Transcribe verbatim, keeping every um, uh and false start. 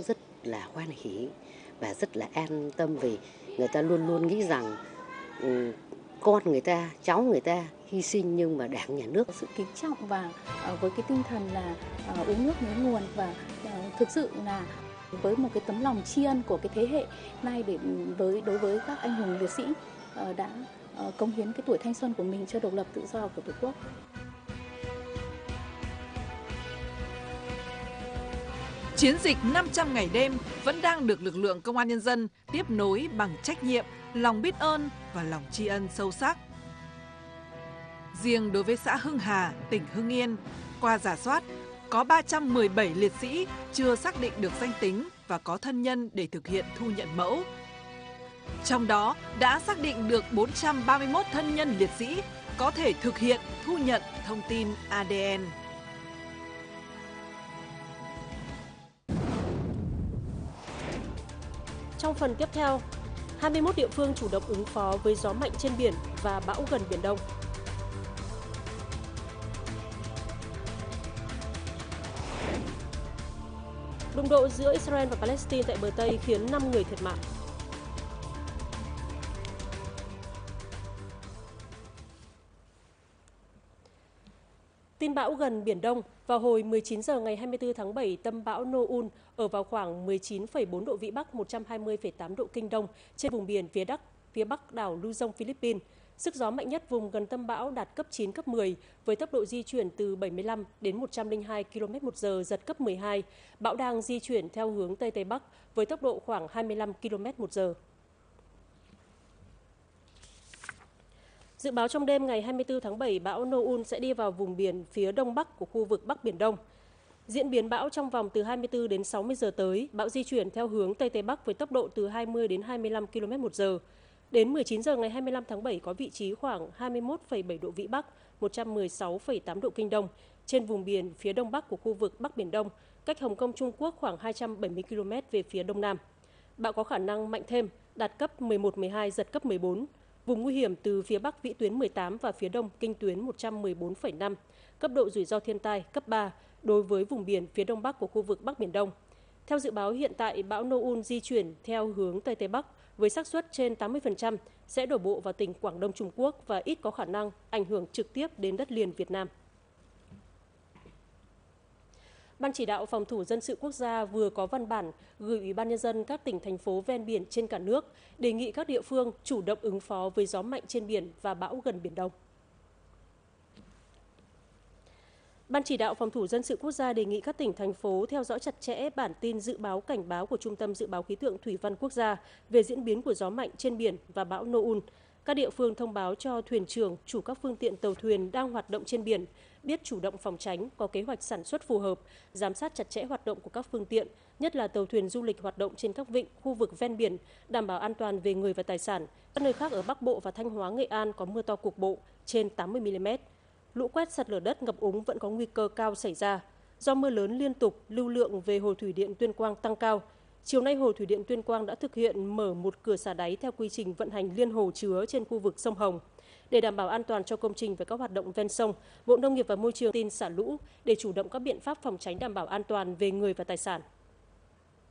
rất là hoan hỉ và rất là an tâm, vì người ta luôn luôn nghĩ rằng ừ, con người ta, cháu người ta hy sinh nhưng mà Đảng, Nhà nước sự kính trọng và uh, với cái tinh thần là uh, uống nước nhớ nguồn, và uh, thực sự là với một cái tấm lòng tri ân của cái thế hệ nay để với đối với các anh hùng liệt sĩ uh, đã uh, cống hiến cái tuổi thanh xuân của mình cho độc lập tự do của Tổ quốc. Chiến dịch năm trăm ngày đêm vẫn đang được lực lượng Công an Nhân dân tiếp nối bằng trách nhiệm, lòng biết ơn và lòng tri ân sâu sắc. Riêng đối với xã Hưng Hà, tỉnh Hưng Yên, qua rà soát, có ba trăm mười bảy liệt sĩ chưa xác định được danh tính và có thân nhân để thực hiện thu nhận mẫu. Trong đó đã xác định được bốn trăm ba mươi mốt thân nhân liệt sĩ có thể thực hiện thu nhận thông tin a đê en. Trong phần tiếp theo, hai mươi mốt địa phương chủ động ứng phó với gió mạnh trên biển và bão gần Biển Đông. Đụng độ giữa Israel và Palestine tại bờ Tây khiến năm người thiệt mạng. Tin bão gần Biển Đông, vào hồi mười chín giờ ngày hai mươi tư tháng bảy, tâm bão Noun ở vào khoảng mười chín phẩy bốn độ Vĩ Bắc, một trăm hai mươi phẩy tám độ Kinh Đông trên vùng biển phía Bắc, phía Bắc đảo Luzon, Philippines. Sức gió mạnh nhất vùng gần tâm bão đạt cấp chín, cấp mười, với tốc độ di chuyển từ bảy mươi lăm đến một trăm lẻ hai ki lô mét một giờ, giật cấp mười hai. Bão đang di chuyển theo hướng Tây Tây Bắc với tốc độ khoảng hai mươi lăm ki lô mét một giờ. Dự báo trong đêm ngày hai mươi tư tháng bảy, bão Noun sẽ đi vào vùng biển phía đông bắc của khu vực Bắc Biển Đông. Diễn biến bão trong vòng từ hai mươi tư đến sáu mươi giờ tới, bão di chuyển theo hướng Tây Tây Bắc với tốc độ từ hai mươi đến hai mươi lăm ki lô mét một giờ. Đến mười chín giờ ngày hai mươi lăm tháng bảy có vị trí khoảng hai mươi mốt phẩy bảy độ Vĩ Bắc, một trăm mười sáu phẩy tám độ Kinh Đông trên vùng biển phía đông bắc của khu vực Bắc Biển Đông, cách Hồng Kông, Trung Quốc khoảng hai trăm bảy mươi ki lô mét về phía đông nam. Bão có khả năng mạnh thêm, đạt cấp mười một, mười hai, giật cấp mười bốn. Vùng nguy hiểm từ phía Bắc vĩ tuyến mười tám và phía đông kinh tuyến một trăm mười bốn phẩy năm, cấp độ rủi ro thiên tai cấp ba đối với vùng biển phía đông bắc của khu vực Bắc Biển Đông. Theo dự báo hiện tại, bão Noun di chuyển theo hướng Tây Tây Bắc với xác suất trên tám mươi phần trăm sẽ đổ bộ vào tỉnh Quảng Đông Trung Quốc và ít có khả năng ảnh hưởng trực tiếp đến đất liền Việt Nam. Ban chỉ đạo phòng thủ dân sự quốc gia vừa có văn bản gửi Ủy ban Nhân dân các tỉnh, thành phố ven biển trên cả nước đề nghị các địa phương chủ động ứng phó với gió mạnh trên biển và bão gần Biển Đông. Ban chỉ đạo phòng thủ dân sự quốc gia đề nghị các tỉnh, thành phố theo dõi chặt chẽ bản tin dự báo cảnh báo của Trung tâm Dự báo Khí tượng Thủy văn Quốc gia về diễn biến của gió mạnh trên biển và bão Noun. Các địa phương thông báo cho thuyền trưởng, chủ các phương tiện tàu thuyền đang hoạt động trên biển biết chủ động phòng tránh, có kế hoạch sản xuất phù hợp, giám sát chặt chẽ hoạt động của các phương tiện, nhất là tàu thuyền du lịch hoạt động trên các vịnh, khu vực ven biển, đảm bảo an toàn về người và tài sản. Các nơi khác ở Bắc Bộ và Thanh Hóa, Nghệ An có mưa to cục bộ trên tám mươi mi li mét. Lũ quét, sạt lở đất, ngập úng vẫn có nguy cơ cao xảy ra. Do mưa lớn liên tục, lưu lượng về hồ thủy điện Tuyên Quang tăng cao. Chiều nay, hồ thủy điện Tuyên Quang đã thực hiện mở một cửa xả đáy theo quy trình vận hành liên hồ chứa trên khu vực sông Hồng. Để đảm bảo an toàn cho công trình và các hoạt động ven sông, Bộ Nông nghiệp và Môi trường tin xả lũ để chủ động các biện pháp phòng tránh đảm bảo an toàn về người và tài sản.